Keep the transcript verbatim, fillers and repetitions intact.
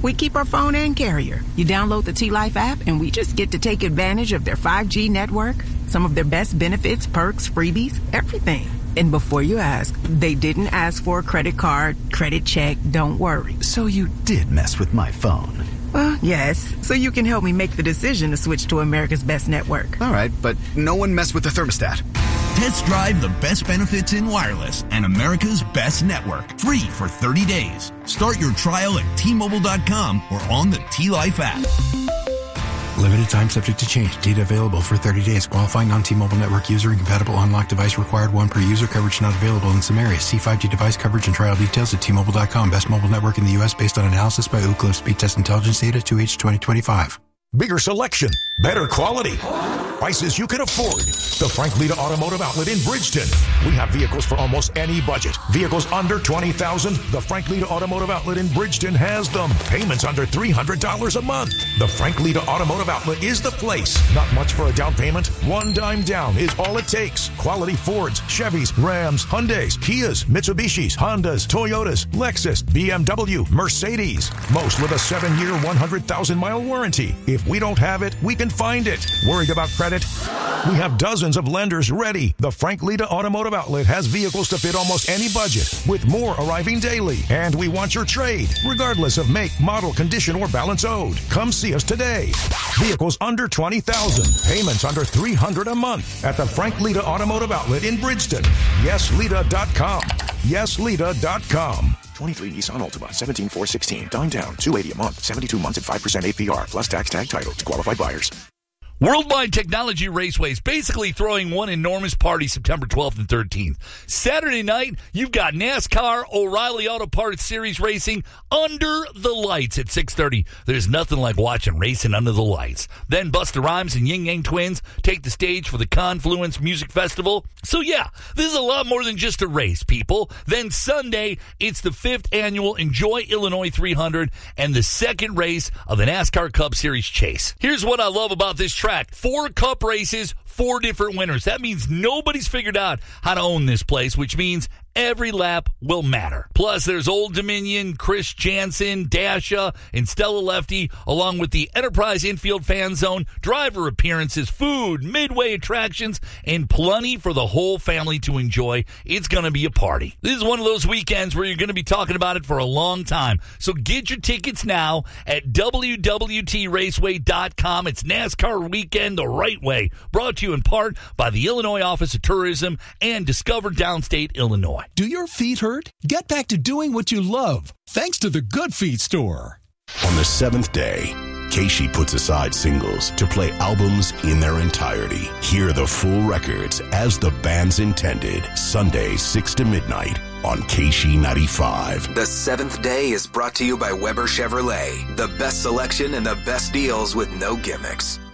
We keep our phone and carrier. You download the T-Life app, and we just get to take advantage of their five G network, some of their best benefits, perks, freebies, everything. And before you ask, they didn't ask for a credit card, credit check, don't worry. So you did mess with my phone? Well, yes, so you can help me make the decision to switch to America's best network. All right, but no one messed with the thermostat. Test drive the best benefits in wireless and America's best network. Free for thirty days. Start your trial at T Mobile dot com or on the T-Life app. Limited time subject to change. Data available for thirty days. Qualifying non-T-Mobile network user. Incompatible unlocked device required. One per user. Coverage not available in some areas. See five G device coverage and trial details at T Mobile dot com. Best mobile network in the U S based on analysis by Ookla Speed Test Intelligence data two H twenty twenty-five. Bigger selection, better quality, prices you can afford. The Frank Lita Automotive Outlet in Bridgeton. We have vehicles for almost any budget. Vehicles under twenty thousand dollars. The Frank Lita Automotive Outlet in Bridgeton has them. Payments under three hundred dollars a month. The Frank Lita Automotive Outlet is the place. Not much for a down payment. One dime down is all it takes. Quality Fords, Chevys, Rams, Hyundais, Kias, Mitsubishis, Hondas, Toyotas, Lexus, B M W, Mercedes. Most with a seven-year, one hundred thousand mile warranty. If we don't have it, we can find it. Worried about credit? We have dozens of lenders ready. The Frank Lita Automotive Outlet has vehicles to fit almost any budget, with more arriving daily. And we want your trade, regardless of make, model, condition, or balance owed. Come see us today. Vehicles under twenty thousand dollars. Payments under three hundred dollars a month at the Frank Lita Automotive Outlet in Bridgeton. yes lita dot com. yes lita dot com. twenty-three Nissan Altima, seventeen four sixteen. Dime down, two hundred eighty dollars a month, seventy-two months at five percent A P R, plus tax tag title to qualified buyers. Worldwide Technology Raceways, basically throwing one enormous party September twelfth and thirteenth. Saturday night, you've got NASCAR O'Reilly Auto Parts Series racing under the lights at six thirty. There's nothing like watching racing under the lights. Then Busta Rhymes and Ying Yang Twins take the stage for the Confluence Music Festival. So yeah, this is a lot more than just a race, people. Then Sunday, it's the fifth annual Enjoy Illinois three hundred and the second race of the NASCAR Cup Series Chase. Here's what I love about this track. Four cup races, four different winners. That means nobody's figured out how to own this place, which means every lap will matter. Plus, there's Old Dominion, Chris Jansen, Dasha, and Stella Lefty, along with the Enterprise Infield Fan Zone, driver appearances, food, midway attractions, and plenty for the whole family to enjoy. It's going to be a party. This is one of those weekends where you're going to be talking about it for a long time. So get your tickets now at W W T raceway dot com. It's NASCAR weekend the right way. Brought to you in part by the Illinois Office of Tourism and Discover Downstate Illinois. Do your feet hurt? Get back to doing what you love, thanks to the Good Feet store. On the seventh day, Keishi puts aside singles to play albums in their entirety. Hear the full records as the band's intended. Sunday, six to midnight on Keishi ninety-five. The seventh day is brought to you by Weber Chevrolet. The best selection and the best deals with no gimmicks.